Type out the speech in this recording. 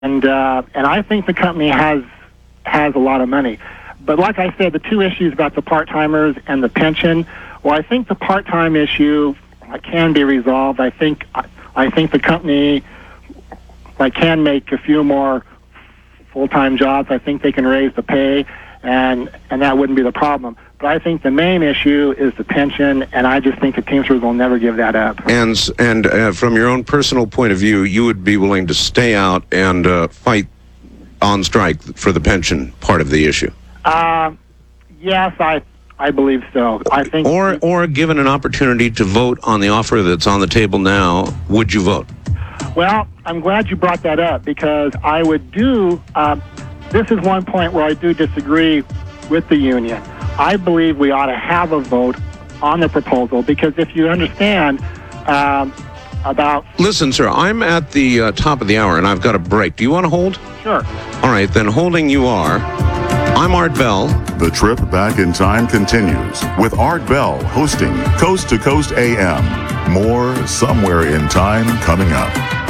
and I think the company has a lot of money. But like I said, the two issues about the part-timers and the pension, well, I think the part-time issue can be resolved. I think the company can make a few more full-time jobs. I think they can raise the pay, and that wouldn't be the problem. But I think the main issue is the pension, and I just think the Teamsters will never give that up. And from your own personal point of view, you would be willing to stay out and fight on strike for the pension part of the issue? Yes, I believe so. I think, or given an opportunity to vote on the offer that's on the table now, would you vote? Well, I'm glad you brought that up, because I would do. This is one point where I do disagree with the union. I believe we ought to have a vote on the proposal, because if you understand about... Listen, sir, I'm at the top of the hour, and I've got a break. Do you want to hold? Sure. All right, then holding you are. I'm Art Bell. The trip back in time continues with Art Bell hosting Coast to Coast AM. More Somewhere in Time coming up.